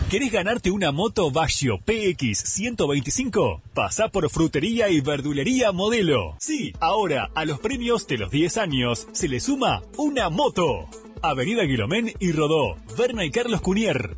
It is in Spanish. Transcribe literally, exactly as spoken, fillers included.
¿Querés ganarte una moto Vaggio P X ciento veinticinco? Pasá por Frutería y Verdulería Modelo. Sí, ahora a los premios de los diez años se le suma una moto. Avenida Guilomén y Rodó, Berna y Carlos Cunier.